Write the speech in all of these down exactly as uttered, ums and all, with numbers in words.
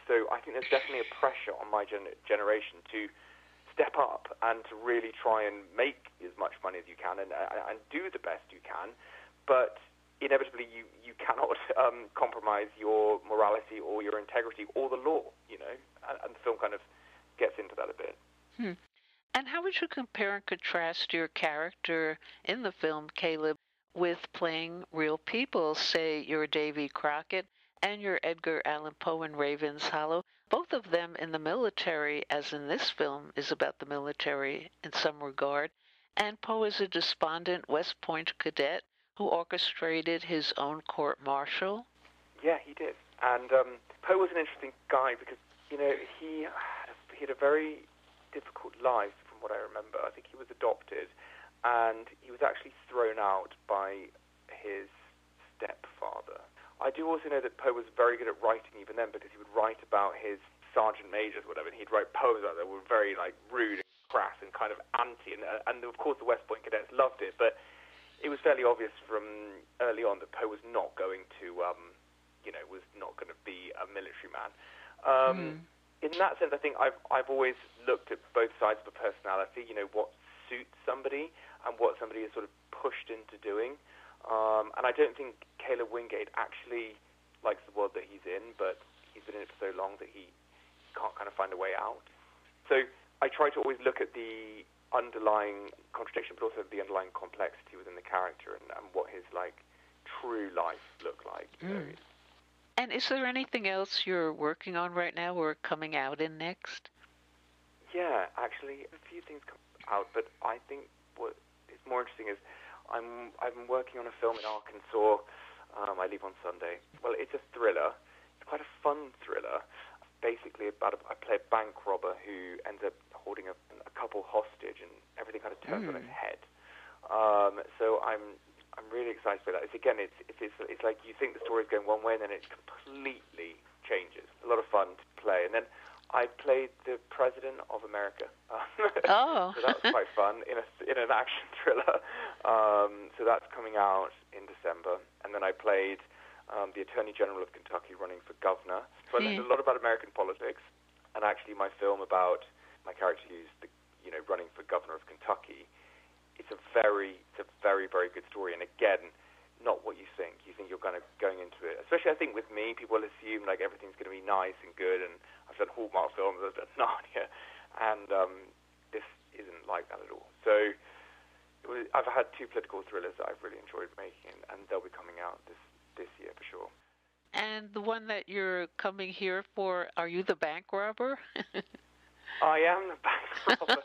So I think there's definitely a pressure on my gen- generation to step up and to really try and make as much money as you can and, uh, and do the best you can. But inevitably, you, you cannot um, compromise your morality or your integrity or the law, you know, and, and the film kind of gets into that a bit. Hmm. And how would you compare and contrast your character in the film, Caleb, with playing real people? Say you're Davy Crockett and you're Edgar Allan Poe in Raven's Hollow. Both of them in the military, as in this film is about the military in some regard. And Poe is a despondent West Point cadet who orchestrated his own court-martial. Yeah, he did. And um, Poe was an interesting guy because, you know, he, he had a very difficult life from what I remember. I think he was adopted, and he was actually thrown out by his stepfather. I do also know that Poe was very good at writing even then, because he would write about his sergeant majors, whatever, and he'd write poems out that were very like rude and crass and kind of anti, and, and of course the West Point cadets loved it, but it was fairly obvious from early on that Poe was not going to, um, you know, was not going to be a military man. Um, mm. In that sense, I think I've I've always looked at both sides of a personality, you know, what suits somebody and what somebody is sort of pushed into doing. Um, and I don't think Caleb Wingate actually likes the world that he's in, but he's been in it for so long that he can't kind of find a way out. So I try to always look at the underlying contradiction, but also the underlying complexity within the character and, and what his, like, true life looked like. You know? Mm. And is there anything else you're working on right now or coming out in next? Yeah, actually, a few things come out, but I think what is more interesting is I'm I'm working on a film in Arkansas. Um, I leave on Sunday. Well, it's a thriller. It's quite a fun thriller. Basically, about a, I play a bank robber who ends up holding a, a couple hostage, and everything kind of turns mm. on its head. Um, so I'm I'm really excited by that. It's again, it's, it's it's it's like you think the story's going one way, and then it completely changes. A lot of fun to play, and then I played the President of America. Oh, so that was quite fun in a in an action thriller. Um, so that's coming out in December, and then I played um, the Attorney General of Kentucky running for governor. So I learned a lot about American politics, and actually my film about my character who's the you know running for governor of Kentucky. It's a very, it's a very, very good story, and again, not what you think. You think you're kind of going into it, especially I think with me, people assume like everything's going to be nice and good, and I've done Hallmark films, I've done Narnia, and um, this isn't like that at all. So it was, I've had two political thrillers that I've really enjoyed making, and they'll be coming out this this year for sure. And the one that you're coming here for, are you the bank robber? I am the bank robber.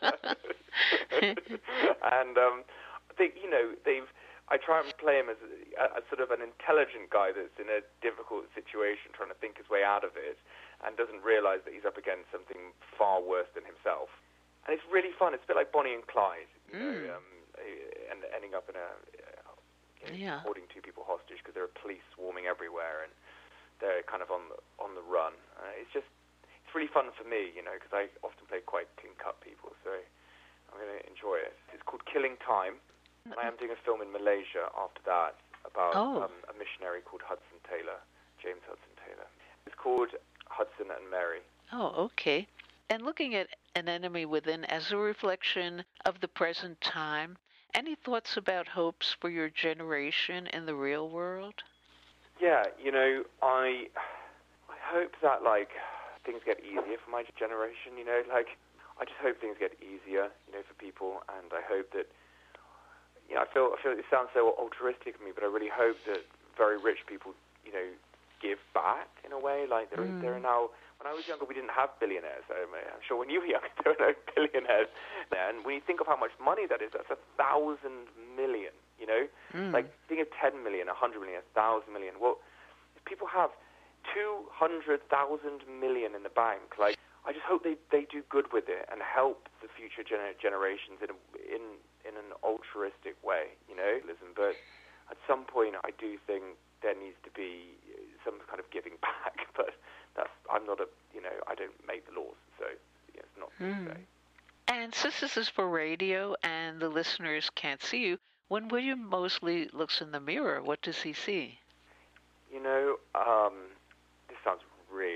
And um, I think, you know, they've. I try and play him as a, a sort of an intelligent guy that's in a difficult situation, trying to think his way out of it, and doesn't realize that he's up against something far worse than himself. And it's really fun. It's a bit like Bonnie and Clyde, you know, mm. um, and ending up in a uh, you know, yeah. holding two people hostage because there are police swarming everywhere, and they're kind of on the, on the run. Uh, it's just it's really fun for me, you know, because I often play quite clean-cut people, so I'm going to enjoy it. It's called Killing Time. And I am doing a film in Malaysia after that about oh. um, a missionary called Hudson Taylor, James Hudson Taylor. It's called Hudson and Mary. Oh, okay. And looking at An Enemy Within as a reflection of the present time, any thoughts about hopes for your generation in the real world? Yeah, you know, I I hope that, like, things get easier for my generation, you know, like, I just hope things get easier, you know, for people, and I hope that You know, I feel I feel it sounds so altruistic of me, but I really hope that very rich people, you know, give back in a way. Like there, mm. there are now. When I was younger, we didn't have billionaires. I mean, I'm sure when you were younger, there were no billionaires there. And when you think of how much money that is, that's a thousand million. You know, mm. like think of ten million, a hundred million, a thousand million. Well, if people have two hundred thousand million in the bank, like I just hope they, they do good with it and help the future gener- generations in a, in in an altruistic way, you know. Listen, but at some point, I do think there needs to be some kind of giving back. But that's I'm not a you know I don't make the laws, so yeah, it's not mm. to say. And since this is for radio and the listeners can't see you, when William Moseley looks in the mirror, what does he see? You know, um,